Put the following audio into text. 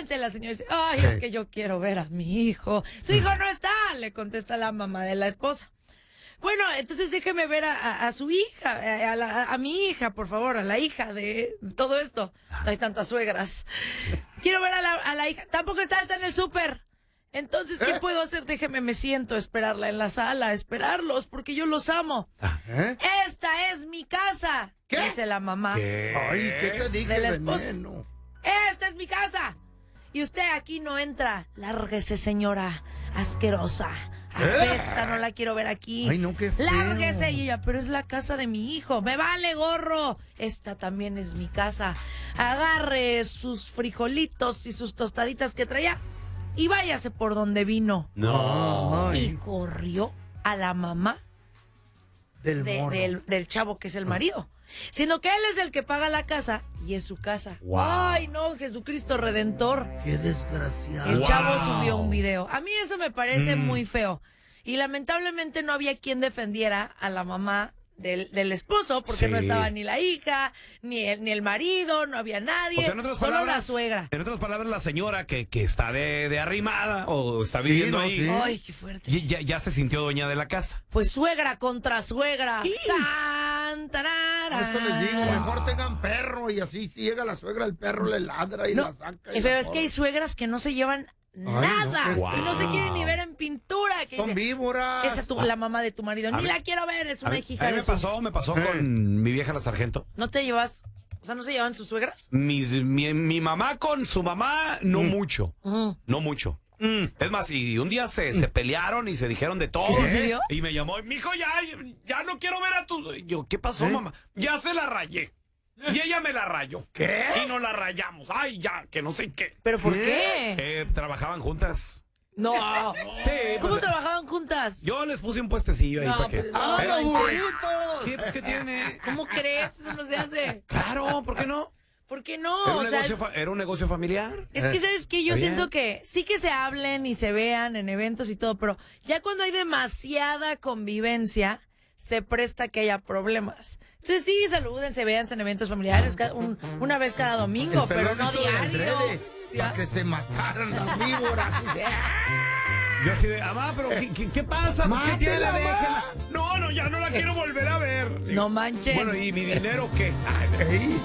efectivamente la señora dice, ay, es que yo quiero ver a mi hijo. Su hijo no está, le contesta la mamá de la esposa. Bueno, entonces déjeme ver a su hija, a mi hija, por favor, a la hija de todo esto. Hay tantas suegras. Sí. Quiero ver a la hija. Tampoco está en el súper. Entonces, ¿qué puedo hacer? Déjeme, me siento a esperarla en la sala, a esperarlos, porque yo los amo. Esta es mi casa, dice la mamá. Ay, ¿qué te dije, del esposo? veneno? Esta es mi casa. Y usted aquí no entra. Lárguese, señora asquerosa. Apesta, no la quiero ver aquí. Ay, no, qué feo. Lárguese. Y ella, pero es la casa de mi hijo. Me vale gorro. Esta también es mi casa. Agarre sus frijolitos y sus tostaditas que traía y váyase por donde vino. No. Y corrió a la mamá del chavo que es el marido. Sino que él es el que paga la casa y es su casa. Wow. Ay, no, Jesucristo Redentor. Qué desgraciado. El chavo subió un video. A mí eso me parece muy feo. Y lamentablemente no había quien defendiera a la mamá del esposo, porque no estaba ni la hija, ni el marido, no había nadie, o sea, en otras solo palabras, la suegra. En otras palabras, la señora que está de arrimada o está viviendo ahí. Sí. Ay, qué fuerte. Ya se sintió dueña de la casa. Pues suegra contra suegra. Tan, tarara. Esto les digo, mejor tengan perro y así si llega la suegra, el perro le ladra y la saca. Pero es que hay suegras que no se llevan nada no, y no se quieren ni ver en pintura. Que son dice, víboras. esa la mamá de tu marido, ni la quiero ver, es una hija a mí de sus... me pasó con mi vieja la sargento. ¿No te llevas? O sea, ¿no se llevan sus suegras? Mi mamá con su mamá, no mucho. No mucho. Es más, y un día se pelearon y se dijeron de todo. ¿En serio? Y me llamó, mijo, ya no quiero ver a tu... Yo, ¿qué pasó, mamá? Ya se la rayé. Y ella me la rayó. ¿Qué? Y nos la rayamos. Ay, ya, que no sé qué. ¿Pero por qué? Trabajaban juntas. No. Sí. ¿Cómo pues, trabajaban juntas? yo les puse un puestecillo ahí No, para que... pues, ¡Ah, no, los burritos! ¿Qué, pues, ¿qué tiene? ¿Cómo crees? Eso no se hace. Claro, ¿por qué no? ¿Por qué no? Era un negocio familiar. Es que, ¿sabes qué? Yo Está siento bien. que sí que se hablen y se vean en eventos y todo, pero ya cuando hay demasiada convivencia, se presta que haya problemas. Entonces sí, salúdense, véanse en eventos familiares una vez cada domingo, pero no diario. Para que se mataran las víboras. Yo así de, mamá, pero ¿qué pasa? Pues, ¿qué tiene? ¡Mátela, Déjela. No, ya no la quiero volver a ver. No manches. Bueno, ¿y mi dinero qué? Ey.